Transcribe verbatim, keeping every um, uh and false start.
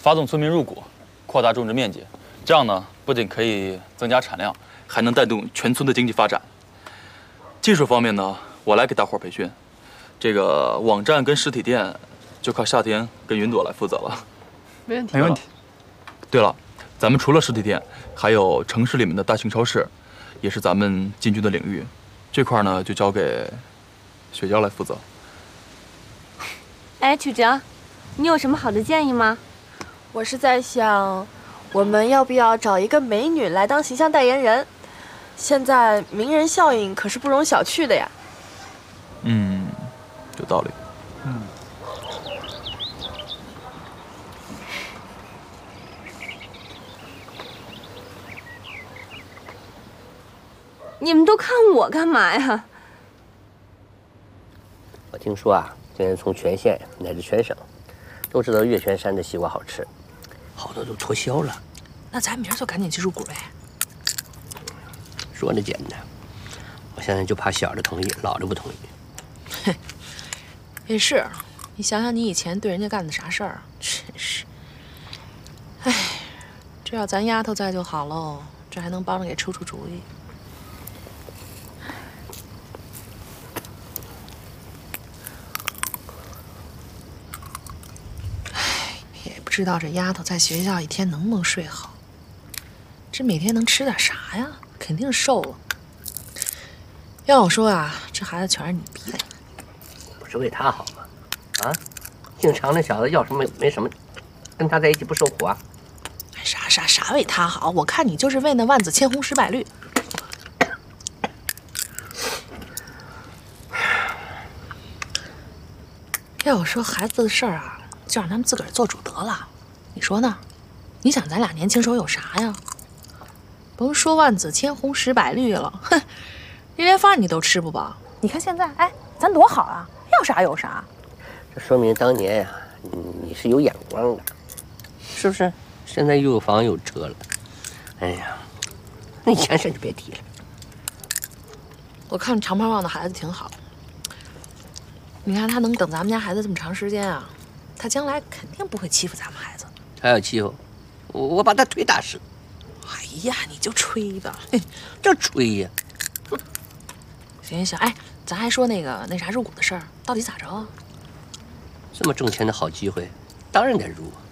发动村民入股，扩大种植面积，这样呢，不仅可以增加产量，还能带动全村的经济发展。技术方面呢，我来给大伙儿培训。这个网站跟实体店，就靠夏天跟云朵来负责了。 没问题， 没问题。 对了，咱们除了实体店，还有城市里面的大型超市，也是咱们进军的领域。这块呢，就交给雪娇来负责。 哎，曲哲，你有什么好的建议吗？ 我是在想，我们要不要找一个美女来当形象代言人？现在名人效应可是不容小觑的呀。 嗯，有道理。 嗯。 你们都看我干嘛呀？ 我听说啊，现在从全县乃至全省，都知道月泉山的西瓜好吃，好多都脱销了。 那咱明儿就赶紧去入股呗。 说的简单，我现在就怕小的同意，老的不同意。 嘿，也是，你想想你以前对人家干的啥事儿，真是。哎，这要咱丫头在就好喽，这还能帮着给出出主意。不知道这丫头在学校一天能不能睡好，这每天能吃点啥呀？肯定瘦了。要我说啊，这孩子全是你逼的。 不是为他好吗？啊，姓常那小子要什么没什么，跟他在一起不受苦啊？ 啥啥啥为他好？我看你就是为那万紫千红十百绿。要我说孩子的事儿啊，就让他们自个儿做主得了，你说呢？你想咱俩年轻时候有啥呀？甭说万紫千红十百绿了，哼，连连饭你都吃不饱。 你看现在，哎，咱多好啊，要啥有啥。 这说明当年呀、啊，你是有眼光的，是不是？现在又有房又有车了，哎呀，那以前事就别提了。 我看常胖胖的孩子挺好，你看他能等咱们家孩子这么长时间啊。他将来肯定不会欺负咱们孩子。 他要欺负我，我把他腿打折。 哎呀，你就吹吧， 这吹呀！ 行行行，哎，咱还说那个那啥入股的事儿，到底咋着啊？ 这么挣钱的好机会，当然得入啊。